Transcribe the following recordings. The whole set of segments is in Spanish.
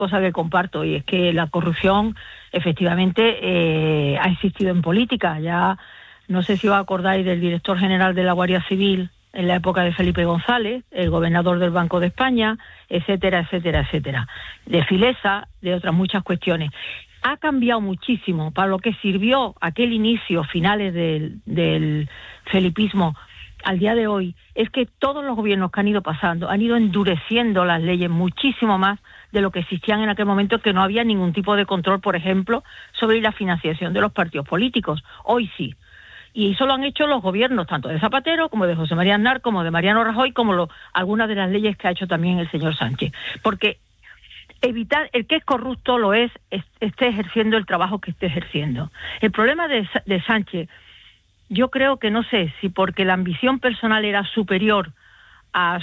cosa que comparto, y es que la corrupción efectivamente ha existido en política. Ya no sé si os acordáis del director general de la Guardia Civil en la época de Felipe González, el gobernador del Banco de España, etcétera, etcétera, etcétera. De Filesa, de otras muchas cuestiones. Ha cambiado muchísimo para lo que sirvió aquel inicio, finales del felipismo, al día de hoy, es que todos los gobiernos que han ido pasando han ido endureciendo las leyes muchísimo más de lo que existían en aquel momento, que no había ningún tipo de control, por ejemplo, sobre la financiación de los partidos políticos. Hoy sí. Y eso lo han hecho los gobiernos, tanto de Zapatero, como de José María Aznar, como de Mariano Rajoy, como algunas de las leyes que ha hecho también el señor Sánchez. Porque evitar, el que es corrupto lo esté ejerciendo el trabajo que esté ejerciendo. El problema de Sánchez, yo creo que no sé si porque la ambición personal era superior a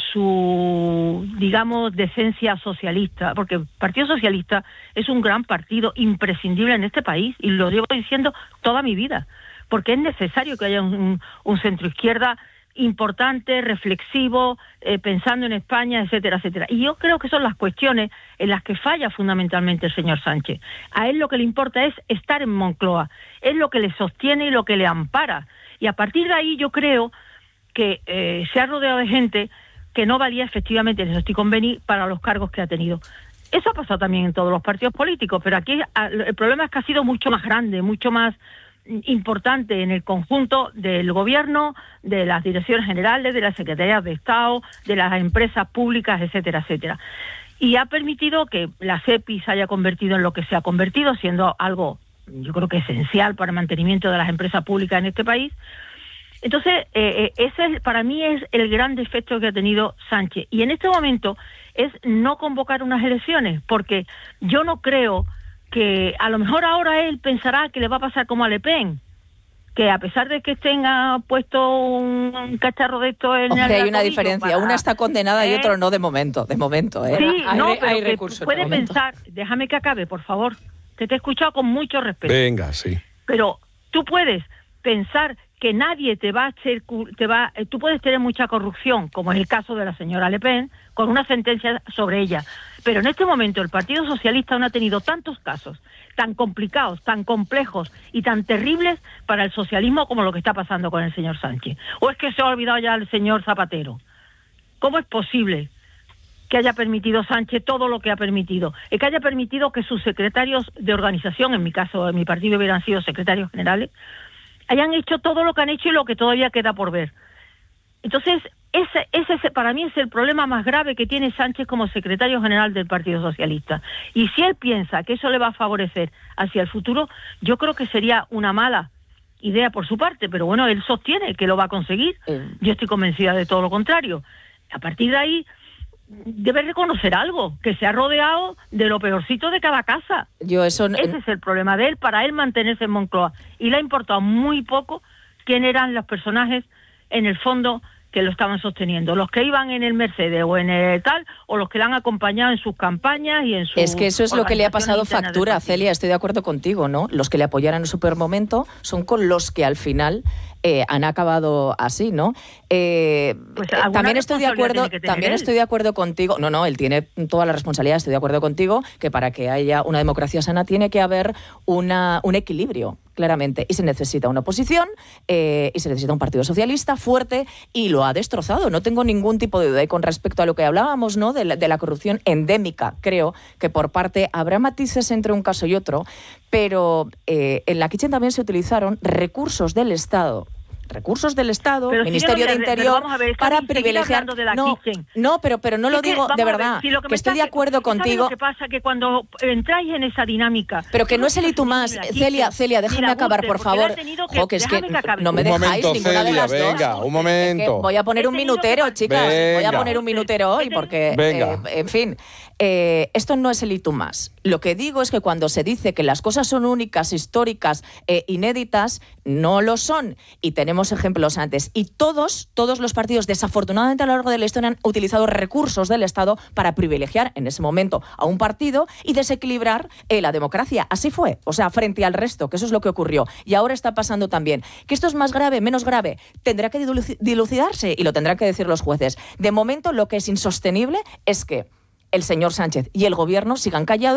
su, digamos, decencia socialista, porque el Partido Socialista es un gran partido imprescindible en este país, y lo llevo diciendo toda mi vida, porque es necesario que haya un centroizquierda importante, reflexivo, pensando en España, etcétera, etcétera. Y yo creo que son las cuestiones en las que falla fundamentalmente el señor Sánchez. A él lo que le importa es estar en Moncloa, es lo que le sostiene y lo que le ampara. Y a partir de ahí yo creo que se ha rodeado de gente que no valía efectivamente, les estoy convenido, para los cargos que ha tenido. Eso ha pasado también en todos los partidos políticos, pero aquí el problema es que ha sido mucho más grande, mucho más importante en el conjunto del gobierno, de las direcciones generales, de las secretarías de Estado, de las empresas públicas, etcétera, etcétera. Y ha permitido que la SEPI se haya convertido en lo que se ha convertido, siendo algo, yo creo que esencial para el mantenimiento de las empresas públicas en este país. Entonces, ese para mí es el gran defecto que ha tenido Sánchez. Y en este momento es no convocar unas elecciones, porque yo no creo que, a lo mejor ahora él pensará que le va a pasar como a Le Pen, que a pesar de que tenga puesto un cacharro de esto en el hay una diferencia, una está condenada y otro no de momento. Sí, hay pero recursos. Puede pensar, déjame que acabe, por favor, que te he escuchado con mucho respeto. Venga, sí. Pero tú puedes pensar que nadie te va a hacer, tú puedes tener mucha corrupción, como es el caso de la señora Le Pen, con una sentencia sobre ella. Pero en este momento el Partido Socialista no ha tenido tantos casos tan complicados, tan complejos y tan terribles para el socialismo como lo que está pasando con el señor Sánchez. ¿O es que se ha olvidado ya el señor Zapatero? ¿Cómo es posible que haya permitido Sánchez todo lo que ha permitido? Es que haya permitido que sus secretarios de organización, en mi caso, en mi partido hubieran sido secretarios generales, hayan hecho todo lo que han hecho y lo que todavía queda por ver. Entonces, ese para mí es el problema más grave que tiene Sánchez como secretario general del Partido Socialista. Y si él piensa que eso le va a favorecer hacia el futuro, yo creo que sería una mala idea por su parte, pero bueno, él sostiene que lo va a conseguir. Yo estoy convencida de todo lo contrario. A partir de ahí, debe reconocer algo, que se ha rodeado de lo peorcito de cada casa. Ese es el problema de él, para él mantenerse en Moncloa. Y le ha importado muy poco quién eran los personajes, en el fondo, que lo estaban sosteniendo, los que iban en el Mercedes o en el tal, o los que le han acompañado en sus campañas y en sus... Es que eso es lo que le ha pasado factura, Celia, estoy de acuerdo contigo, ¿no? Los que le apoyaron en su peor momento son con los que al final han acabado así, ¿no? Pues también estoy de acuerdo contigo. No, él tiene toda la responsabilidad, estoy de acuerdo contigo, que para que haya una democracia sana tiene que haber un equilibrio, claramente, y se necesita una oposición y se necesita un partido socialista fuerte, y lo ha destrozado, no tengo ningún tipo de duda. Y con respecto a lo que hablábamos, ¿no?, de la corrupción endémica, creo que por parte habrá matices entre un caso y otro, pero en la Kitchen también se utilizaron recursos del Estado, pero Ministerio de Interior, para privilegiar... pero no lo digo de verdad, que estoy de acuerdo contigo. Lo que pasa que cuando entráis en esa dinámica... Pero que no es el y tú más, Celia, déjame acabar, por favor. Que es que no me dejáis ninguna de las dos. Venga, un momento. Es que voy a poner un minutero, chicas, voy a poner un minutero hoy, porque, en fin... esto no es el y tú más. Lo que digo es que cuando se dice que las cosas son únicas, históricas, inéditas, no lo son. Y tenemos ejemplos antes. Y todos los partidos, desafortunadamente a lo largo de la historia, han utilizado recursos del Estado para privilegiar en ese momento a un partido y desequilibrar la democracia. Así fue. O sea, frente al resto, que eso es lo que ocurrió. Y ahora está pasando también. ¿Que esto es más grave, menos grave? Tendrá que dilucidarse y lo tendrán que decir los jueces. De momento, lo que es insostenible es que el señor Sánchez y el gobierno sigan callados